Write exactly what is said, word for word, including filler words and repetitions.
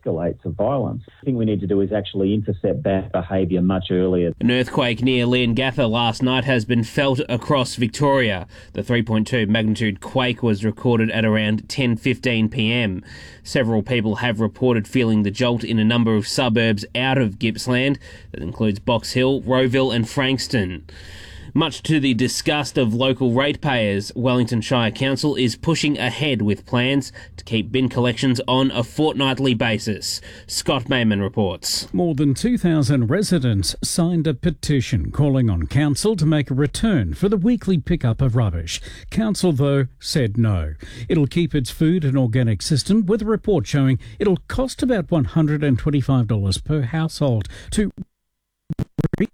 escalate to violence. The thing we need to do is actually intercept bad behaviour much earlier. An earthquake near Leongatha last night has been felt across Victoria. The three point two magnitude quake was recorded at around ten fifteen p m. Several people have reported feeling the jolt in a number of suburbs out of Gippsland. That includes Box Hill, Rowville and Frankston. Much to the disgust of local ratepayers, Wellington Shire Council is pushing ahead with plans to keep bin collections on a fortnightly basis. Scott Mayman reports. More than two thousand residents signed a petition calling on Council to make a return for the weekly pickup of rubbish. Council, though, said no. It'll keep its food and organic system, with a report showing it'll cost about one hundred twenty-five dollars per household to